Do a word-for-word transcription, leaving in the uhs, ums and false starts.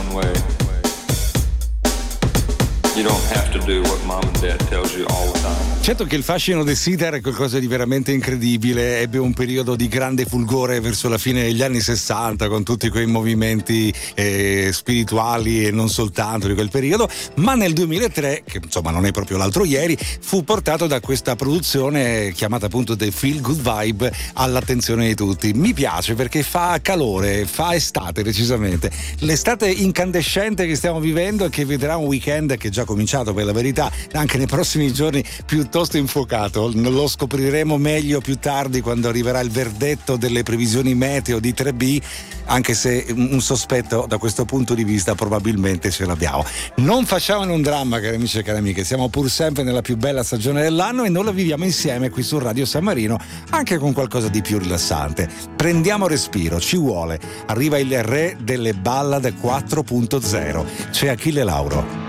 own way. You don't have to do what mom and dad tells you all the time. Certo che il fascino del sitar è qualcosa di veramente incredibile, ebbe un periodo di grande fulgore verso la fine degli anni sessanta con tutti quei movimenti eh, spirituali e non soltanto di quel periodo, ma nel duemilatré, che insomma non è proprio l'altro ieri, fu portato da questa produzione chiamata appunto The Feel Good Vibe all'attenzione di tutti. Mi piace perché fa calore, fa estate decisamente, l'estate incandescente che stiamo vivendo e che vedrà un weekend che è già cominciato per la verità anche nei prossimi giorni piuttosto infuocato. Lo scopriremo meglio più tardi quando arriverà il verdetto delle previsioni meteo di tre B, anche se un sospetto da questo punto di vista probabilmente ce l'abbiamo. Non facciamone un dramma, cari amici e cari amiche, siamo pur sempre nella più bella stagione dell'anno e noi la viviamo insieme qui su Radio San Marino, anche con qualcosa di più rilassante. Prendiamo respiro, ci vuole. Arriva il re delle ballad quattro punto zero, c'è Achille Lauro.